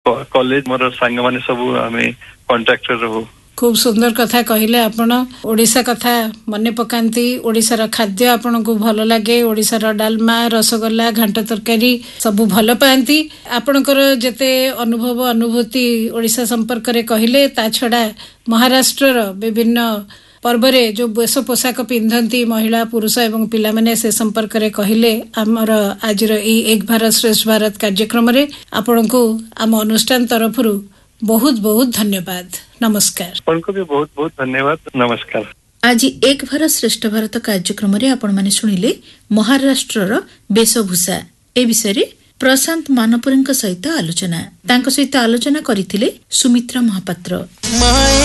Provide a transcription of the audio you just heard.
College मोर सांग माने सब आमे कांट्रैक्टर रहू। खूब सुंदर कथा कहले आपण ओडिशा कथा मने पकांती ओडिशार खाद्य आपण को भल लगे ओडिशार डालमा रसगोल्ला घांट तरकारी सब भल पाती आपणकर जते अनुभव अनुभूति ओडिशा संपर्क रे कहले ता छड़ा महाराष्ट्र विभिन्न पर्वरे जो वेश पोशाक पिंधती महिला पुरुष एवं पिला माने से संपर्क रे कहले आमर आज एक भारत श्रेष्ठ भारत कार्यक्रम रे आपण को आम अनुष्ठान तरफरु बहुत बहुत धन्यवाद। नमस्कार। आपको भी बहुत बहुत धन्यवाद। नमस्कार। आज एक भारत श्रेष्ठ भारत कार्यक्रम रे आपण माने सुनिले महाराष्ट्रर वेशभूषा ए विषय रे प्रशांत मानपुरଙ୍କ सहित आलोचना तांको सहित आलोचना करिथिले सुमित्रा महापात्र।